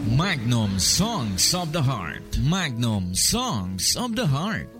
Magnum Songs of the Heart. Magnum Songs of the Heart.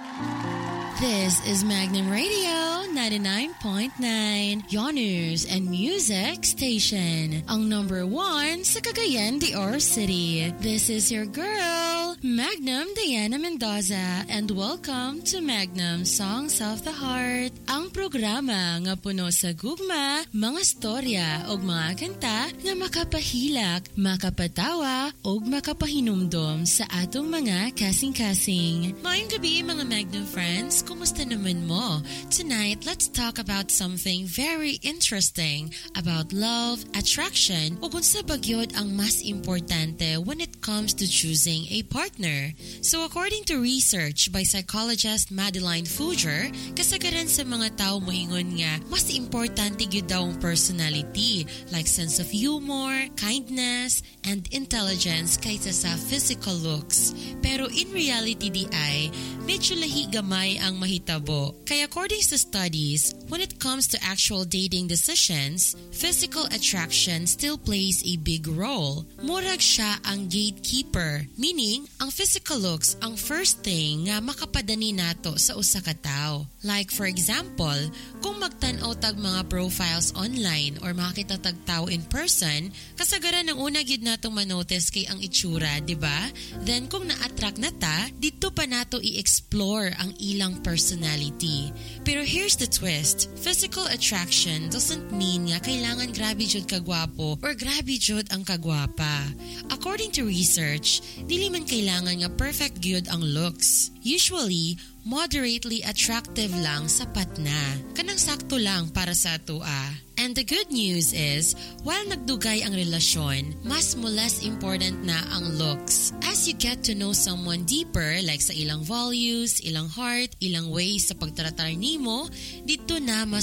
This is Magnum Radio 99.9, your news and music station. Ang number 1 sa Cagayan de Oro City. This is your girl, Magnum Diana Mendoza, and welcome to Magnum Songs of the Heart. Ang programa nga puno sa gugma, mga storya o mga kanta nga makapahilak, makapatawa o makapahinumdom sa atong mga kasing-kasing. Mayong gabi mga Magnum friends, kumusta naman mo? Tonight, let's talk about something very interesting about love, attraction, o kung sa bagyod ang mas importante when it comes to choosing a partner. So according to research by psychologist Madeline Fugger, kasagaran sa mga tao moingon nga, mas importante gyud daw ang personality like sense of humor, kindness, and intelligence kaysa sa physical looks. Pero in reality di ay, medyo lahi gamay ang mahitabo. Kaya according to studies, when it comes to actual dating decisions, physical attraction still plays a big role. Murag siya ang gatekeeper, meaning ang physical looks ang first thing nga makapadani nato sa usa ka tawo. Like for example, kung magtan-aw tag mga profiles online or makita tag tawo in person, kasagaran ng una gyud natong manotice kay ang itsura, di ba? Then kung na-attract na ta, dito pa nato i-explore ang ilang personality. Pero here's the twist. Physical attraction doesn't mean nga kailangan grabe jud kagwapo or grabe jud ang kagwapa. According to research, dili man kailangan nga perfect gyud ang looks. Usually, moderately attractive lang sapat na. Kanang sakto lang para sa atua. And the good news is, while nagdugay ang relasyon, mas mo less important na ang looks. As you get to know someone deeper, like sa ilang values, ilang heart, ilang ways sa pagtratar nimo, dito na mas